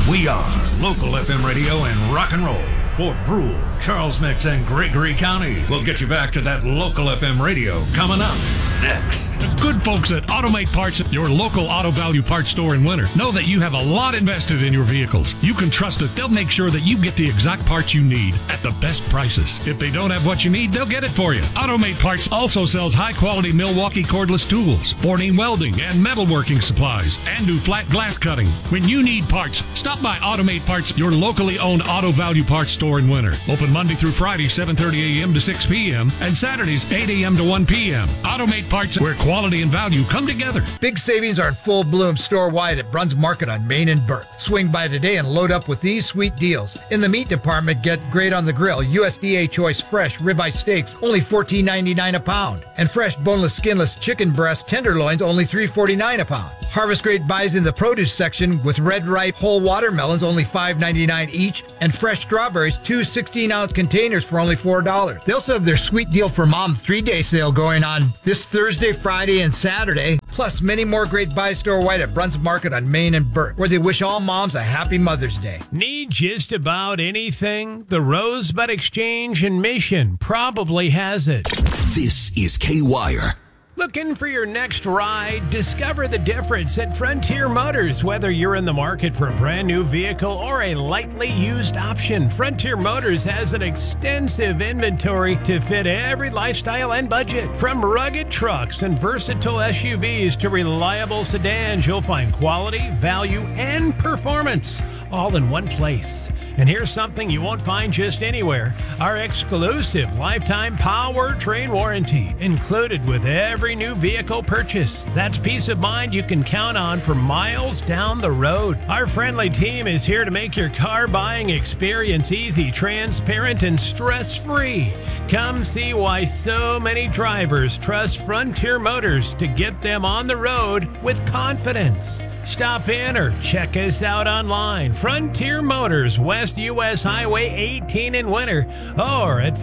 We are local FM radio and rock and roll for Brule, Charles Mix, and Gregory County. We'll get you back to that local FM radio coming up next. The good folks at Automate Parts, your local auto value parts store in Winter, know that you have a lot invested in your vehicles. You can trust that they'll make sure that you get the exact parts you need at the best prices. If they don't have what you need, they'll get it for you. Automate Parts also sells high-quality Milwaukee cordless tools, 14 welding and metalworking supplies, and do flat glass cutting. When you need parts, stop by Automate Parts, your locally owned auto value parts store in Winter. Open Monday through Friday, 7:30 a.m. to 6 p.m., and Saturdays, 8 a.m. to 1 p.m. Automate Parts, where quality and value come together. Big savings are in full bloom store-wide at Bruns Market on Main and Burke. Swing by today and load up with these sweet deals. In the meat department, get Great on the Grill, USDA Choice Fresh Ribeye Steaks, only $14.99 a pound. And fresh boneless, skinless chicken breast tenderloins, only $3.49 a pound. Harvest Great buys in the produce section with red ripe whole watermelons, only $5.99 each, and fresh strawberries, two 16-ounce containers for only $4. They also have their sweet deal for mom 3-day sale going on this Thursday, Friday, and Saturday, plus many more great buys store-wide at Bruns Market on Main and Burke, where they wish all moms a happy Mother's Day. Need just about anything? The Rosebud Exchange in Mission probably has it. This is K-Wire. Looking for your next ride? Discover the difference at Frontier Motors. Whether you're in the market for a brand new vehicle or a lightly used option, Frontier Motors has an extensive inventory to fit every lifestyle and budget. From rugged trucks and versatile SUVs to reliable sedans, you'll find quality, value, and performance all in one place. And here's something you won't find just anywhere. Our exclusive lifetime powertrain warranty included with every new vehicle purchase. That's peace of mind you can count on for miles down the road. Our friendly team is here to make your car buying experience easy, transparent, and stress-free. Come see why so many drivers trust Frontier Motors to get them on the road with confidence. Stop in or check us out online. Frontier Motors, West US Highway 18 in Winter, or at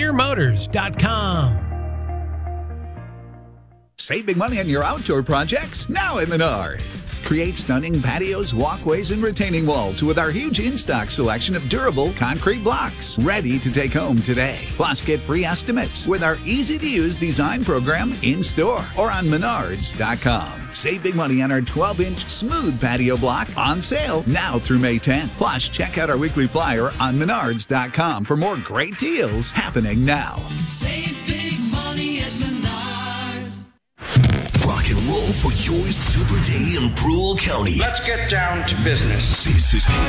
frontiermotors.com. Save big money on your outdoor projects now at Menards. Create stunning patios, walkways, and retaining walls with our huge in-stock selection of durable concrete blocks. Ready to take home today. Plus, get free estimates with our easy-to-use design program in-store or on Menards.com. Save big money on our 12-inch smooth patio block on sale now through May 10th. Plus, check out our weekly flyer on Menards.com for more great deals happening now. Save big money at Menards. Rock and roll for your Super Day in Brule County. Let's get down to business. This is